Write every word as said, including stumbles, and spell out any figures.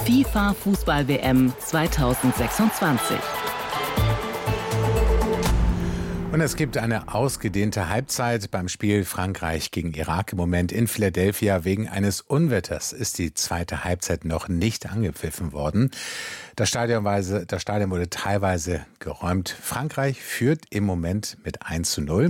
FIFA-Fußball-W M zweitausendsechsundzwanzig. Und es gibt eine ausgedehnte Halbzeit beim Spiel Frankreich gegen Irak. Im Moment in Philadelphia wegen eines Unwetters ist die zweite Halbzeit noch nicht angepfiffen worden. Das Stadion, das Stadion wurde teilweise geräumt. Frankreich führt im Moment mit eins zu null.